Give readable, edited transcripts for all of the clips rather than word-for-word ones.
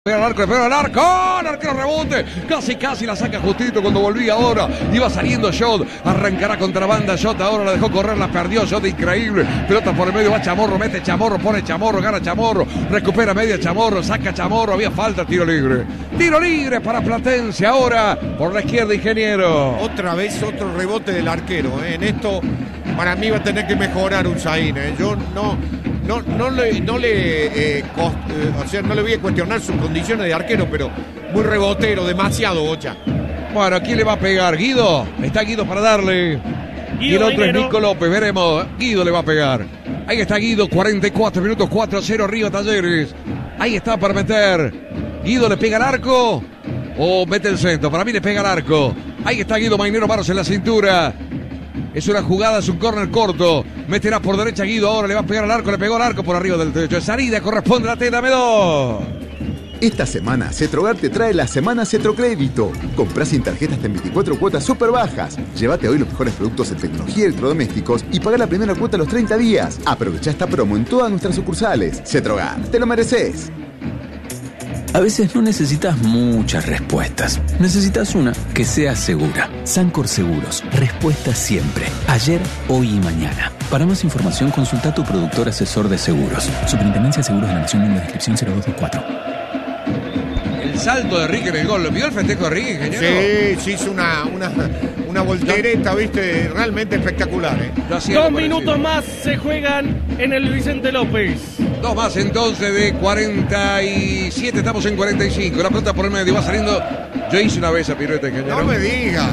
Pega al arco, el arquero rebote, casi la saca justito cuando volvía ahora, iba saliendo Shot, arrancará contrabanda Shot, ahora la dejó correr, la perdió Shot, increíble, pelota por el medio, va Chamorro, mete Chamorro, pone Chamorro, gana Chamorro, recupera media Chamorro, saca Chamorro, había falta, tiro libre para Platense, ahora por la izquierda Ingeniero. Otra vez otro rebote del arquero, en esto para mí va a tener que mejorar Unzaín, yo no le voy a cuestionar sus condiciones de arquero, pero muy rebotero, demasiado, Bocha. Bueno, ¿a quién le va a pegar? ¿Guido? Está Guido para darle. Y el otro es Nico López, veremos. Guido le va a pegar. Ahí está Guido, 44 minutos, 4-0 arriba Talleres. Ahí está para meter. Guido le pega al arco o mete el centro. Para mí le pega al arco. Ahí está Guido Mainero, manos en la cintura. Es una jugada, es un córner corto. Meterá por derecha Guido, ahora le va a pegar al arco, le pegó al arco por arriba del techo. Salida, corresponde a la T, dame dos. Esta semana, Cetrogar te trae la Semana Cetrocrédito. Comprá sin tarjetas en 24 cuotas súper bajas. Llévate hoy los mejores productos en tecnología y electrodomésticos y pagá la primera cuota a los 30 días. Aprovechá esta promo en todas nuestras sucursales. Cetrogar, te lo mereces. A veces no necesitas muchas respuestas. Necesitas una que sea segura. Sancor Seguros. Respuesta siempre. Ayer, hoy y mañana. Para más información, consulta a tu productor asesor de seguros. Superintendencia de Seguros de la Nación en la descripción 0224. El salto de Ricky en el gol. ¿Lo vio el festejo de Ricky, ingeniero? Sí, hizo una voltereta, viste, realmente espectacular. 2 minutos más se juegan en el Vicente López. Dos más entonces de 47, estamos en 45. La pelota por el medio va saliendo. Yo hice una vez a pirueta, ingeniero. No me diga.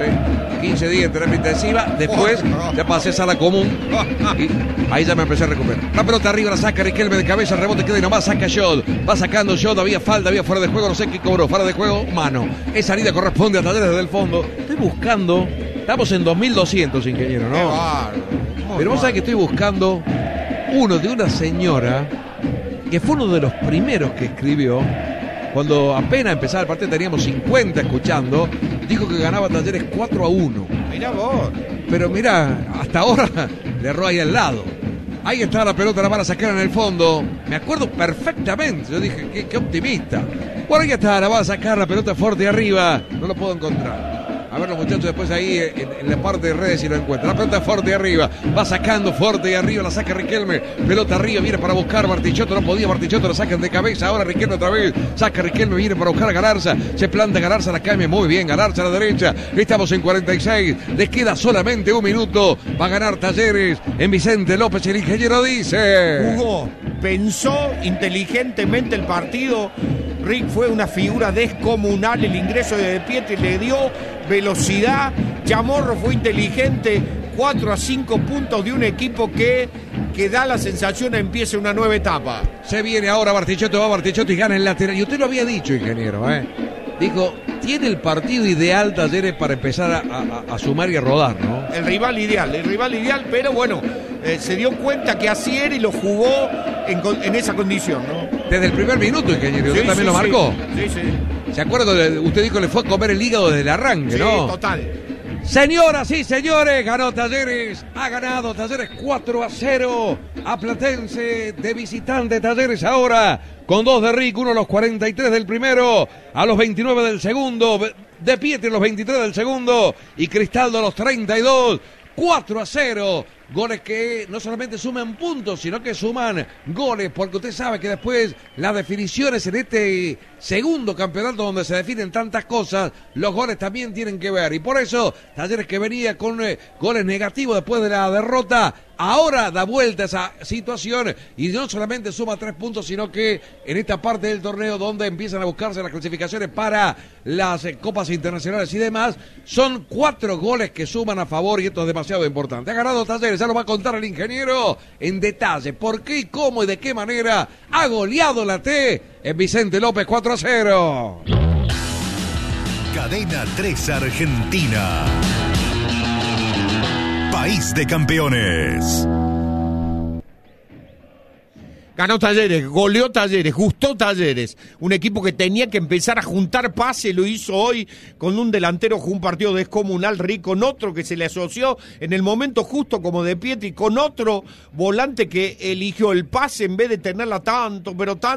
Sí, 15 días en terapia intensiva. Después ya pasé sala común. Y ahí ya me empecé a recuperar. La pelota arriba la saca Riquelme de cabeza. El rebote queda y nomás saca Shot. Va sacando Shot. Había falta, había fuera de juego. No sé qué cobró. Fuera de juego, mano. Esa salida corresponde a Talleres desde el fondo. Estoy buscando. Estamos en 2200, ingeniero, ¿no? Pero vos sabés que estoy buscando uno de una señora que fue uno de los primeros que escribió cuando apenas empezaba el partido, teníamos 50 escuchando, dijo que ganaba Talleres 4-1. Mirá vos. Pero mirá, hasta ahora le erró ahí al lado. Ahí está la pelota, la van a sacar en el fondo. Me acuerdo perfectamente, yo dije, qué optimista. Por ahí está, la va a sacar la pelota fuerte arriba, no lo puedo encontrar. A ver los muchachos después ahí en la parte de redes si lo encuentran. La pelota fuerte arriba. Va sacando fuerte y arriba. La saca Riquelme. Pelota arriba. Viene para buscar Bartichotto. No podía Bartichotto. La sacan de cabeza. Ahora Riquelme otra vez. Saca Riquelme. Viene para buscar a Galarza. Se planta Galarza. La cambia muy bien. Galarza a la derecha. Estamos en 46. Les queda solamente un minuto. Va a ganar Talleres en Vicente López. El ingeniero dice. Jugó. Pensó inteligentemente el partido. Rick fue una figura descomunal. El ingreso de Pietri le dio velocidad. Chamorro fue inteligente. 4-5 puntos de un equipo que da la sensación de empiece una nueva etapa. Se viene ahora Bartichotto, va Bartichotto y gana el lateral. Y usted lo había dicho, ingeniero, Dijo, tiene el partido ideal Talleres para empezar a sumar y a rodar, ¿no? El rival ideal, pero bueno, se dio cuenta que así era y lo jugó en esa condición, ¿no? Desde el primer minuto, ingeniero, ¿usted también lo marcó? Sí. ¿Se acuerda que usted dijo que le fue a comer el hígado desde el arranque, no? Sí, total. Señoras y señores, ganó Talleres, ha ganado Talleres 4-0 a Platense de visitante. Talleres ahora con 2 de Rick, uno a los 43 del primero, a los 29 del segundo, de Pietri a los 23 del segundo y Cristaldo a los 32, 4-0. Goles que no solamente suman puntos, sino que suman goles, porque usted sabe que después las definiciones en este segundo campeonato donde se definen tantas cosas, los goles también tienen que ver. Y por eso, Talleres que venía con goles negativos después de la derrota, ahora da vuelta esa situación y no solamente suma 3 puntos, sino que en esta parte del torneo donde empiezan a buscarse las clasificaciones para las copas internacionales y demás, son 4 goles que suman a favor y esto es demasiado importante. Ha ganado Talleres, ya lo va a contar el ingeniero en detalle por qué y cómo y de qué manera ha goleado la T en Vicente López 4-0. Cadena 3 Argentina. País de campeones. Ganó Talleres, goleó Talleres, gustó Talleres. Un equipo que tenía que empezar a juntar pase, lo hizo hoy con un delantero, jugó un partido descomunal, Rick, con otro que se le asoció en el momento justo como De Pietri, con otro volante que eligió el pase en vez de tenerla tanto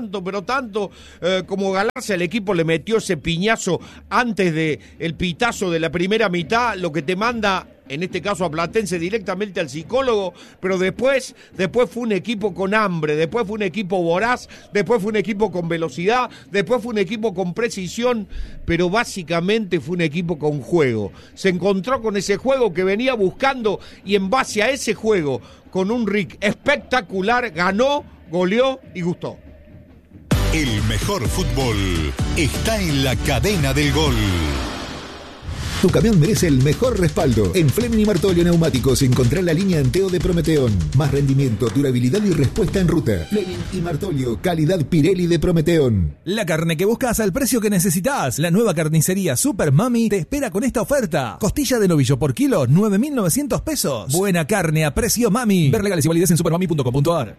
como Galarza. El equipo le metió ese piñazo antes de el pitazo de la primera mitad, lo que te manda, en este caso a Platense, directamente al psicólogo, pero después fue un equipo con hambre, después fue un equipo voraz, después fue un equipo con velocidad, después fue un equipo con precisión, pero básicamente fue un equipo con juego. Se encontró con ese juego que venía buscando y en base a ese juego, con un Rick espectacular, ganó, goleó y gustó. El mejor fútbol está en la cadena del gol. Tu camión merece el mejor respaldo. En Fleming y Martolio Neumáticos encontrá la línea Anteo de Prometeón. Más rendimiento, durabilidad y respuesta en ruta. Fleming y Martolio, calidad Pirelli de Prometeón. La carne que buscas al precio que necesitas. La nueva carnicería Super Mami te espera con esta oferta. Costilla de novillo por kilo, 9.900 pesos. Buena carne a precio Mami. Ver legales y validez en supermami.com.ar.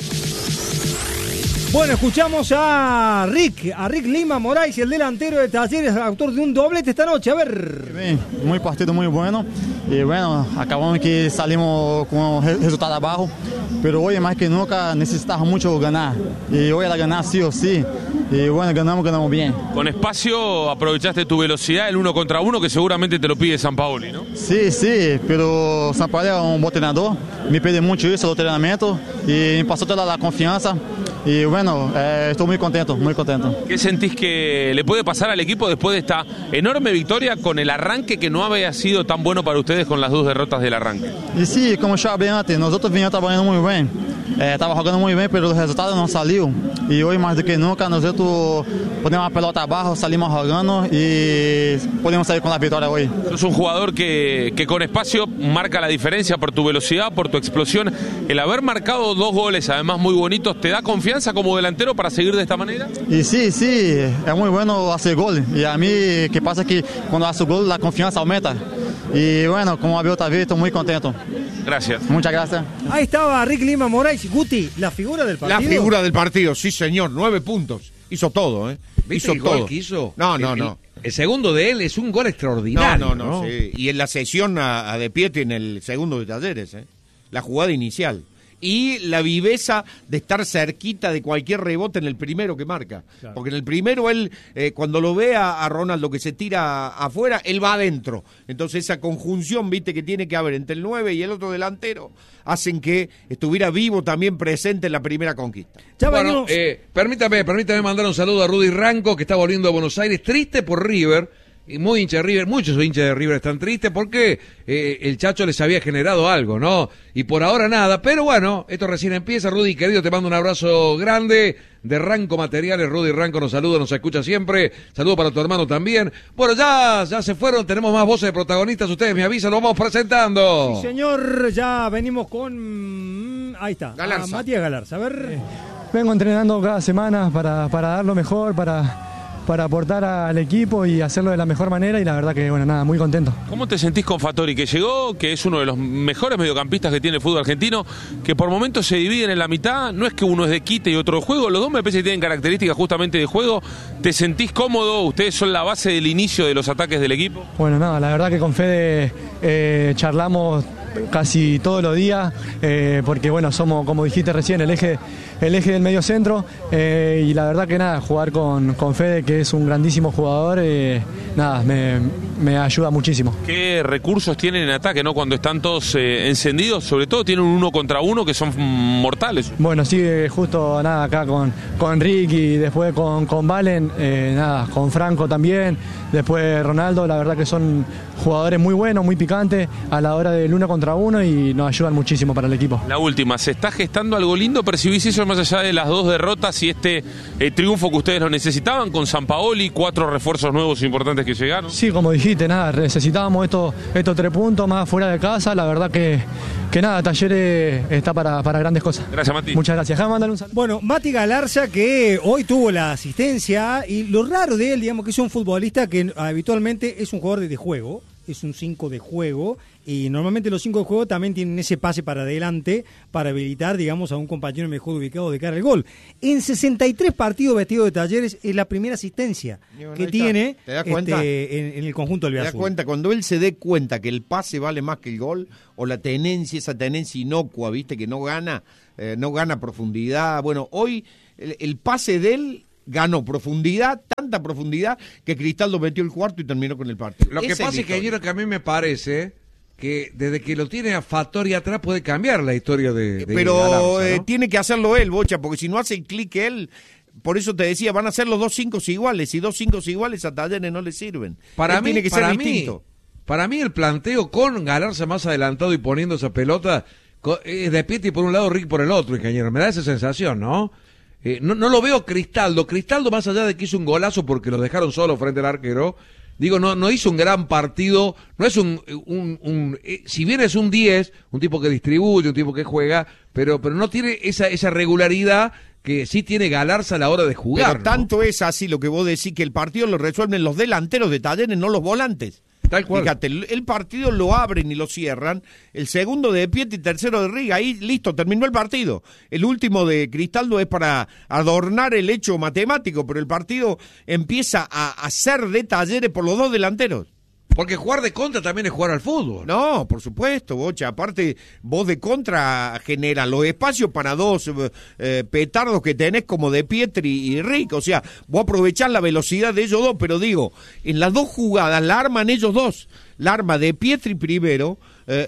Bueno, escuchamos a Rick Lima Moraes, el delantero de Talleres, autor de un doblete esta noche. A ver. Bien, muy partido muy bueno. Y bueno, acabamos que salimos con resultado abajo. Pero hoy más que nunca necesitamos mucho ganar. Y hoy era ganar sí o sí. Y bueno, ganamos bien. Con espacio aprovechaste tu velocidad, el 1 contra 1, que seguramente te lo pide Sampaoli, ¿no? Sí, pero Sampaoli es un buen entrenador. Me pide mucho eso, el entrenamiento. Y me pasó toda la confianza. Y bueno, estoy muy contento. ¿Qué sentís que le puede pasar al equipo después de esta enorme victoria con el arranque que no había sido tan bueno para ustedes con las 2 derrotas del arranque? Y sí, como yo hablé antes, nosotros veníamos trabajando muy bien. Estaba jugando muy bien, pero el resultado no salió. Y hoy más do que nunca nosotros ponemos la pelota abajo, salimos jugando y podemos salir con la victoria hoy. Sos un jugador que con espacio marca la diferencia por tu velocidad, por tu explosión. El haber marcado 2 goles, además muy bonitos, ¿te da confianza como delantero para seguir de esta manera? Y sí, es muy bueno hacer gol. Y a mí, que pasa que cuando hago gol, la confianza aumenta. Y bueno, como había otra vez, estoy muy contento. Gracias. Muchas gracias. Ahí estaba Rick Lima Moraes. Guti, la figura del partido. La figura del partido, sí señor, 9 puntos. Hizo todo, ¿Viste el gol que hizo? No. El segundo de él es un gol extraordinario. No. Sí. Y en la sesión a De Pietri en el segundo de Talleres, la jugada inicial. Y la viveza de estar cerquita de cualquier rebote en el primero que marca. Claro. Porque en el primero él, cuando lo ve a Ronaldo que se tira afuera, él va adentro. Entonces esa conjunción, viste, que tiene que haber entre el 9 y el otro delantero, hacen que estuviera vivo también presente en la primera conquista. Bueno, permítame mandar un saludo a Rudy Ranco, que está volviendo a Buenos Aires, triste por River. Y muy hincha de River, muchos hinchas de River están tristes porque el Chacho les había generado algo, ¿no? Y por ahora nada, pero bueno, esto recién empieza. Rudy, querido, te mando un abrazo grande de Ranco Materiales. Rudy Ranco nos saluda, nos escucha siempre. Saludo para tu hermano también. Bueno, ya se fueron, tenemos más voces de protagonistas, ustedes me avisan, lo vamos presentando. Sí, señor, ya venimos con... ahí está, Galarza. Matías Galarza, a ver. Vengo entrenando cada semana para dar lo mejor, para aportar al equipo y hacerlo de la mejor manera, y la verdad que, bueno, nada, muy contento. ¿Cómo te sentís con Fattori, que llegó, que es uno de los mejores mediocampistas que tiene el fútbol argentino, que por momentos se dividen en la mitad? No es que uno es de quite y otro de juego, los dos me parece que tienen características justamente de juego. ¿Te sentís cómodo? ¿Ustedes son la base del inicio de los ataques del equipo? Bueno, nada, la verdad que con Fede charlamos casi todos los días, porque bueno, somos, como dijiste recién, el eje del medio centro, y la verdad que nada, jugar con Fede, que es un grandísimo jugador, nada, me ayuda muchísimo. ¿Qué recursos tienen en ataque, no? Cuando están todos encendidos, sobre todo tienen un 1 contra 1 que son mortales. Bueno, sí, justo nada, acá con Rick y después con Valen, nada, con Franco también, después Ronaldo, la verdad que son jugadores muy buenos, muy picantes a la hora del 1 contra 1 y nos ayudan muchísimo para el equipo. La última, ¿se está gestando algo lindo? ¿Percibís eso más allá de las 2 derrotas y este triunfo que ustedes lo necesitaban con Sampaoli, 4 refuerzos nuevos importantes que llegaron? Sí, como dijiste, nada, necesitábamos estos 3 puntos más fuera de casa, la verdad que nada, Talleres está para grandes cosas. Gracias, Mati. Muchas gracias. Déjame mandar un saludo. Bueno, Mati Galarza, que hoy tuvo la asistencia, y lo raro de él, digamos, que es un futbolista que habitualmente es un jugador de juego, es un 5 de juego, y normalmente los 5 de juego también tienen ese pase para adelante para habilitar, digamos, a un compañero mejor ubicado de cara al gol. En 63 partidos vestido de Talleres es la primera asistencia que tiene en el conjunto del ¿Te das cuenta? Cuando él se dé cuenta que el pase vale más que el gol, o la tenencia, esa tenencia inocua, viste, que no gana profundidad. Bueno, hoy el pase de él ganó profundidad, tanta profundidad que Cristaldo metió el cuarto y terminó con el partido. Lo que pasa es que a mí me parece que desde que lo tiene a Fattori atrás puede cambiar la historia de pero Galarza, ¿no? Tiene que hacerlo él, Bocha, porque si no hace el clic él, por eso te decía, van a ser los 2 5 iguales, y 2 5 iguales a Talleres no le sirven. Tiene que ser distinto. Para mí el planteo con Galarza más adelantado y poniendo esa pelota es de Pietri por un lado, Rick por el otro, ingeniero. Me da esa sensación, ¿no? No lo veo Cristaldo. Cristaldo, más allá de que hizo un golazo porque lo dejaron solo frente al arquero, digo, no hizo un gran partido, no es si bien es un 10, un tipo que distribuye, un tipo que juega, pero no tiene esa regularidad que sí tiene Galarza a la hora de jugar. Pero tanto es así lo que vos decís, que el partido lo resuelven los delanteros de Talleres, no los volantes. Tal cual. Fíjate, el partido lo abren y lo cierran, el segundo de Pietri y tercero de Riga, ahí listo, terminó el partido. El último de Cristaldo es para adornar el hecho matemático, pero el partido empieza a ser de Talleres por los dos delanteros. Porque jugar de contra también es jugar al fútbol. No, por supuesto, Bocha. Aparte, vos de contra generas los espacios para dos petardos que tenés como de Pietri y Rick. O sea, vos aprovechás la velocidad de ellos dos, pero digo, en las dos jugadas la arman ellos dos. La arma de Pietri primero,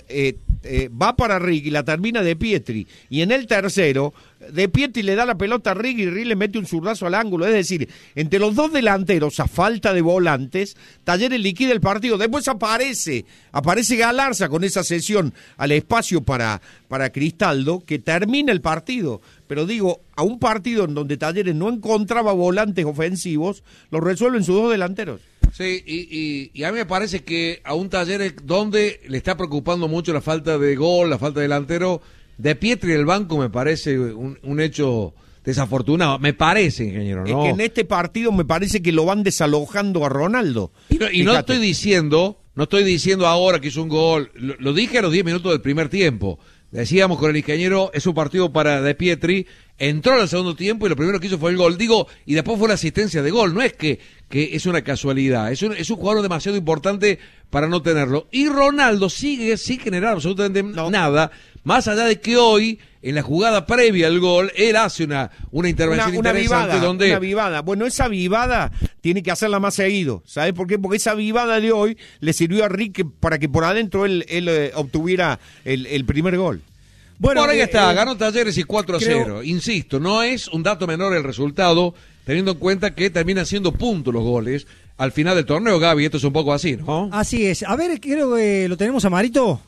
va para Rick y la termina de Pietri. Y en el tercero, de Pietri le da la pelota a Rick y Rick le mete un zurdazo al ángulo. Es decir, entre los dos delanteros, a falta de volantes, Talleres liquida el partido. Después aparece Galarza con esa cesión al espacio para Cristaldo, que termina el partido. Pero digo, a un partido en donde Talleres no encontraba volantes ofensivos, lo resuelven sus dos delanteros. Sí, y a mí me parece que a un Talleres donde le está preocupando mucho la falta de gol, la falta de delantero, de Pietri en el banco me parece un hecho desafortunado. Me parece, ingeniero, ¿no? Es que en este partido me parece que lo van desalojando a Ronaldo. Y no estoy diciendo ahora que hizo un gol, lo dije a los 10 minutos del primer tiempo. Decíamos con el ingeniero, es un partido para De Pietri, entró al segundo tiempo y lo primero que hizo fue el gol. Digo, y después fue la asistencia de gol, no es que es una casualidad, es un jugador demasiado importante para no tenerlo. Y Ronaldo sigue sin generar absolutamente nada, más allá de que hoy, en la jugada previa al gol, él hace una intervención interesante una avivada. Bueno, esa avivada tiene que hacerla más seguido. ¿Sabes por qué? Porque esa avivada de hoy le sirvió a Rick para que por adentro él obtuviera el primer gol. Bueno, por ahí está, ganó Talleres y 4-0. Insisto, no es un dato menor el resultado, teniendo en cuenta que terminan siendo puntos los goles al final del torneo, Gaby. Esto es un poco así, ¿no? Así es. A ver, creo que lo tenemos a Marito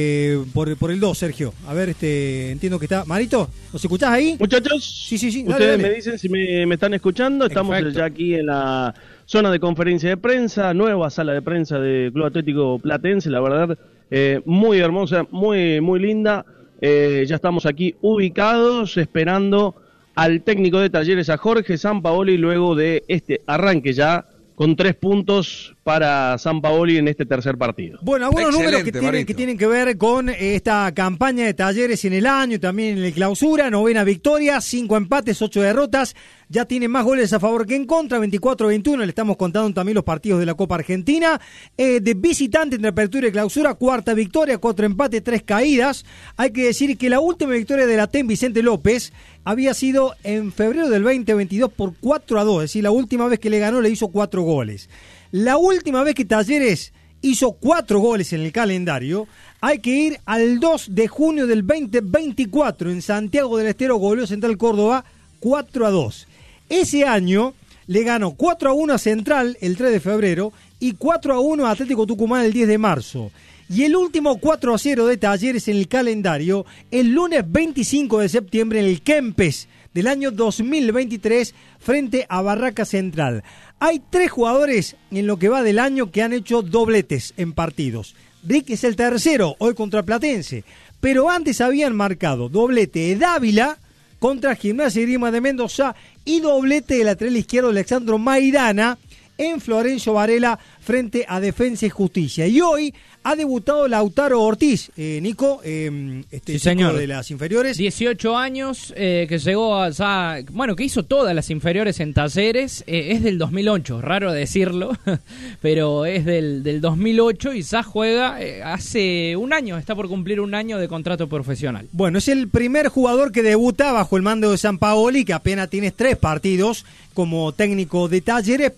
por el 2, Sergio. A ver, entiendo que está. Marito, ¿nos escuchás ahí? Muchachos, sí. Ustedes dale. Me dicen si me están escuchando. Estamos ya aquí en la zona de conferencia de prensa, nueva sala de prensa de Club Atlético Platense. La verdad, muy hermosa, muy, muy linda. Ya estamos aquí ubicados esperando al técnico de Talleres, a Jorge Sampaoli, luego de este arranque ya con 3 puntos para Sampaoli en este tercer partido. Bueno, algunos números que tienen que ver con esta campaña de Talleres en el año, también en el clausura, 9ª victoria, 5 empates, 8 derrotas, ya tiene más goles a favor que en contra, 24-21, le estamos contando también los partidos de la Copa Argentina, de visitante entre apertura y clausura, 4ª victoria, 4 empates, 3 caídas. Hay que decir que la última victoria de la TEM Vicente López había sido en febrero del 2022 por 4-2, es decir, la última vez que le ganó le hizo 4 goles. La última vez que Talleres hizo 4 goles en el calendario, hay que ir al 2 de junio del 2024, en Santiago del Estero, goleó Central Córdoba 4-2. Ese año le ganó 4-1 a Central el 3 de febrero y 4-1 a Atlético Tucumán el 10 de marzo. Y el último 4-0 de Talleres en el calendario, el lunes 25 de septiembre en el Kempes del año 2023 frente a Barraca Central. Hay 3 jugadores en lo que va del año que han hecho dobletes en partidos. Rick es el tercero, hoy contra Platense. Pero antes habían marcado doblete de Dávila contra Gimnasia y Grima de Mendoza y doblete de lateral izquierdo Alexandro Maidana en Florencio Varela frente a Defensa y Justicia. Y hoy ha debutado Lautaro Ortiz, Nico, sí, señor, de las inferiores. 18 años, que llegó que hizo todas las inferiores en Talleres, es del 2008, raro decirlo, pero es del 2008 y ya juega hace un año, está por cumplir un año de contrato profesional. Bueno, es el primer jugador que debuta bajo el mando de Sampaoli, que apenas tiene 3 partidos como técnico de Talleres,